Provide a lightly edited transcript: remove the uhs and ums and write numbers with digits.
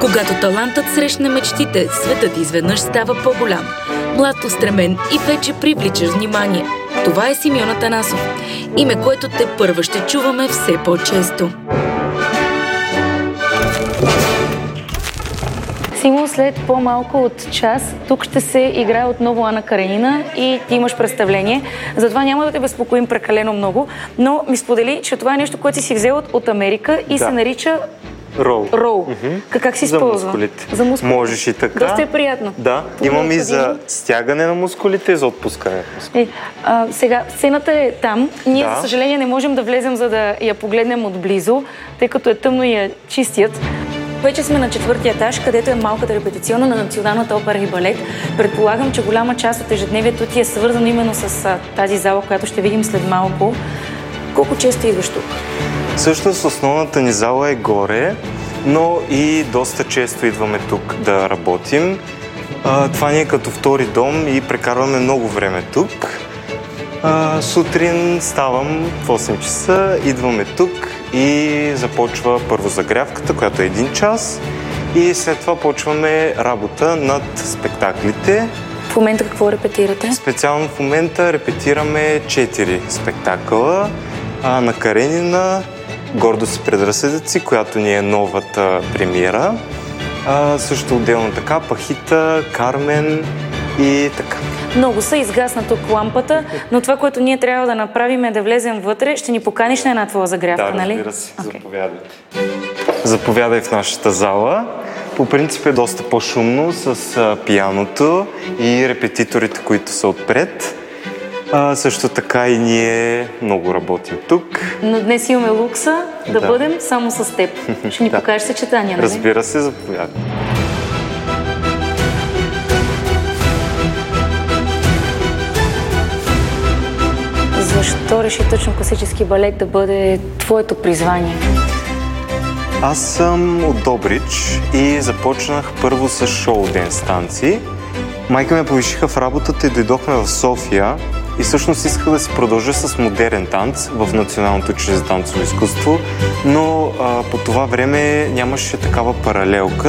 Когато талантът срещне мечтите, светът изведнъж става по-голям. Млад, устремен и вече привличаш внимание. Това е Симеон Атанасов. Име, което тепърва ще чуваме все по-често. Симо, след по-малко от час тук ще се играе отново Ана Каренина и ти имаш представление. Затова няма да те безпокоим прекалено много, но ми сподели, че това е нещо, което си взел от Америка и се нарича Роу. Как се използва? За мускулите. За мускулите. Можеш и така. Доста е приятно. Да, имам и за стягане на мускулите и за отпускане на мускулите. Сега, сцената е там. Ние, за съжаление, не можем да влезем, за да я погледнем отблизо, тъй като е тъмно и я чистят. Вече сме на 4-ти етаж, където е малката репетиционна на Националната опера и балет. Предполагам, че голяма част от ежедневието ти е свързано именно с тази зала, която ще видим след малко. Колко често идваш тук? Всъщност основната ни зала е горе, но и доста често идваме тук да работим. Това ни е като втори дом и прекарваме много време тук. Сутрин ставам в 8 часа, идваме тук и започва първо загрявката, която е 1 час, и след това почваме работа над спектаклите. В момента какво репетирате? Специално в момента репетираме 4 спектакъла. Ана Каренина, Гордост и предразсъдъци, която ни е новата премиера. Също отделно така Пахита, Кармен и така. Много са, изгасна тук лампата, но това, което ние трябва да направим е да влезем вътре. Ще ни поканиш на една твоя загрявка, нали? Да, разбира се. Заповядайте. Заповядай в нашата зала. По принцип е доста по-шумно с пианото и репетиторите, които са отпред. Също така и ние много работим тук. Но днес имаме лукса да бъдем само с теб. Ще ни покажеш съчетания, нали? Разбира се, заповядай. Защо реши точно класически балет да бъде твоето призвание? Аз съм от Добрич и започнах първо с шоу-денс танци. Майка ме повишиха в работата и дойдохме в София. И всъщност исках да си продължа с модерен танц в Националното училище за танцово изкуство, но по това време нямаше такава паралелка.